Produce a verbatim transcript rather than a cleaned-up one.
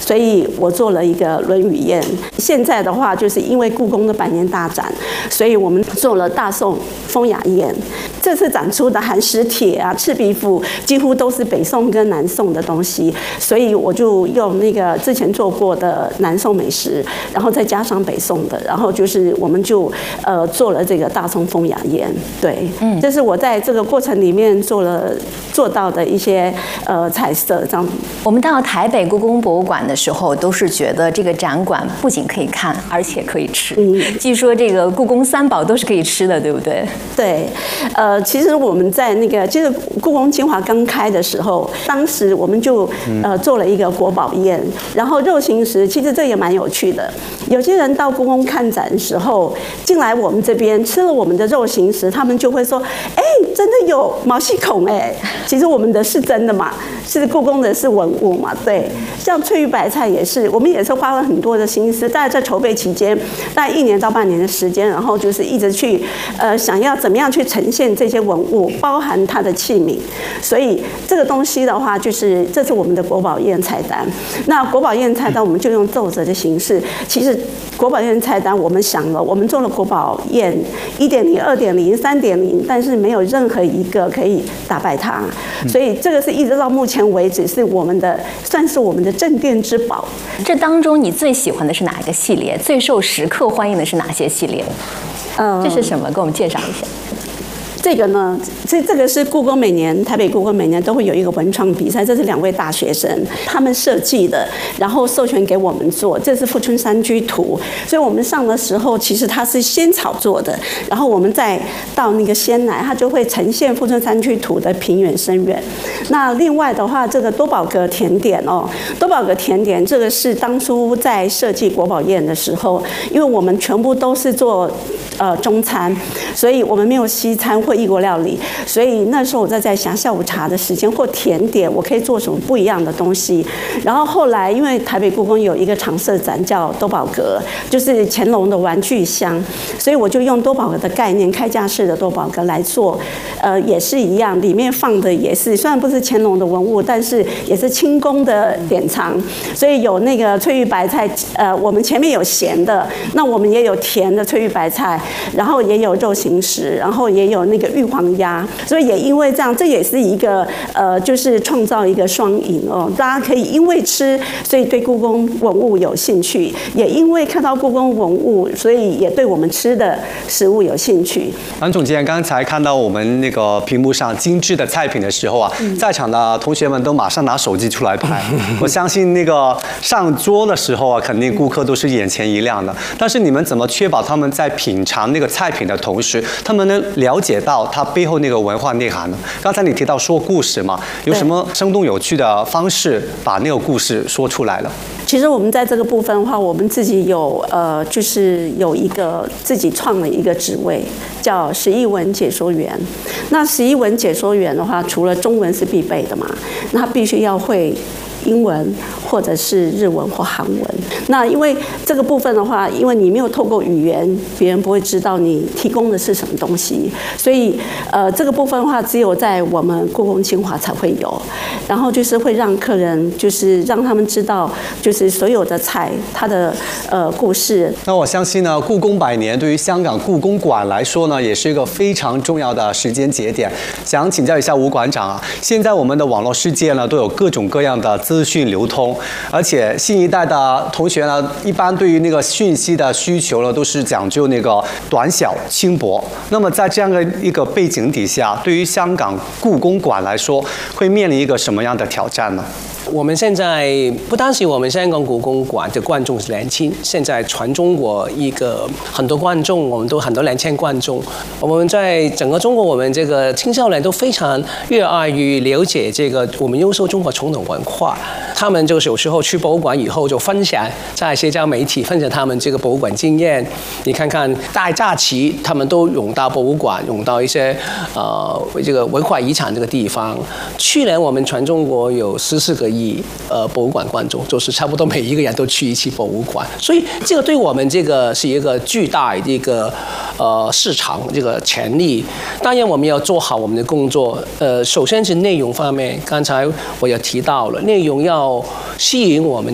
所以我做了一个论语宴。现在的话，就是因为故宫的百年大展，所以我们做了大宋风雅宴。这次展出的寒食帖啊、赤壁赋，几乎都是北宋跟南宋的东西，所以我就用那个之前做过的南宋美食，然后再加上北宋的，然后就是我们就呃做了这个大宋风雅宴。对，嗯，这是我在这个过程里面做了做到的一些呃彩色这样。 我们到台北故宫博物馆的时候，都是觉得这个展馆不仅可以看，而且可以吃。嗯，据说这个故宫三宝都是可以吃的，对不对？ 对，呃，其实我们在那个就是故宫清华刚开的时候，当时我们就呃做了一个国宝宴，然后肉形石，其实这也蛮有趣的。有些人到故宫看展的时候，进来我们这边吃了我们的肉形石，他们就会说：“哎，真的有毛细孔哎！”其实我们的是真的嘛，是故宫的是文物嘛，对。像翠玉白菜也是，我们也是花了很多的心思，大概在筹备期间，大概一年到半年的时间，然后就是一直去呃想要怎么样去呈现这些文物，包含它的器皿。所以这个东西的话，就是这是我们的国宝宴菜单。那国宝宴菜单我们就用奏折的形式，其实国宝宴菜单我们想了，我们做了国宝宴一点零、二点零、三点零，但是没有任何一个可以打败它。所以这个是一直到目前为止是我们的算是我们的镇店之宝。 这当中你最喜欢的是哪一个系列？最受食客欢迎的是哪些系列？嗯，这是什么？给我们介绍一下。 这个呢，这这个是故宫每年台北故宫每年都会有一个文创比赛，这是两位大学生他们设计的，然后授权给我们做。这是富春山居图，所以我们上的时候其实它是仙草做的，然后我们再到那个鲜奶，它就会呈现富春山居图的平远深远。那另外的话，这个多宝格甜点哦，多宝格甜点这个是当初在设计国宝宴的时候，因为我们全部都是做呃中餐，所以我们没有西餐或异国料理，所以那时候我在在想下午茶的时间或甜点，我可以做什么不一样的东西。然后后来因为台北故宫有一个常设展叫多宝格，就是乾隆的玩具箱，所以我就用多宝格的概念，开架式的多宝格来做，呃，也是一样，里面放的也是虽然不是乾隆的文物，但是也是清宫的典藏，所以有那个翠玉白菜，呃，我们前面有咸的，那我们也有甜的翠玉白菜，然后也有肉形石，然后也有那个玉皇鸭，所以也因为这样，这也是一个呃，就是创造一个双赢哦，大家可以因为吃，所以对故宫文物有兴趣，也因为看到故宫文物，所以也对我们吃的食物有兴趣。 安总监刚才看到我们那个屏幕上精致的菜品的时候啊，在场的同学们都马上拿手机出来拍。我相信那个上桌的时候啊，肯定顾客都是眼前一亮的。但是你们怎么确保他们在品尝那个菜品的同时，他们能了解到它背后那个文化内涵呢？刚才你提到说故事嘛，有什么生动有趣的方式把那个故事说出来了？ 其实我们在这个部分的话，我们自己有呃，就是有一个自己创了一个职位，叫十译文解说员。那十译文解说员的话，除了中文是必备的嘛，那他必须要会英文或者是日文或韩文。那因为这个部分的话，因为你没有透过语言，别人不会知道你提供的是什么东西，所以呃这个部分的话，只有在我们故宫清华才会有。然后就是会让客人，就是让他们知道，就是所有的菜它的呃故事。 那我相信呢，故宫百年对于香港故宫馆来说呢，也是一个非常重要的时间节点。想请教一下吴馆长啊，现在我们的网络世界呢，都有各种各样的资讯流通，而且新一代的同学呢，一般对于那个讯息的需求呢，都是讲究那个短小轻薄。那么在这样的一个背景底下，对于香港故宫馆来说，会面临一个什么样的挑战呢？ 我们现在不单是我们香港故宫馆的观众是年轻，现在全中国一个很多观众，我们都很多年轻观众。我们在整个中国，我们这个青少年都非常热爱于了解这个我们优秀中国传统文化。他们就是有时候去博物馆以后就分享，在社交媒体分享他们这个博物馆经验。你看看大假期，他们都涌到博物馆，涌到一些呃这个文化遗产这个地方。去年我们全中国有十四个亿呃博物馆观众，就是差不多每一个人都去一次博物馆，所以这个对我们这个是一个巨大的一个呃市场这个潜力。当然我们要做好我们的工作，呃，首先是内容方面，刚才我也提到了，内容要吸引我们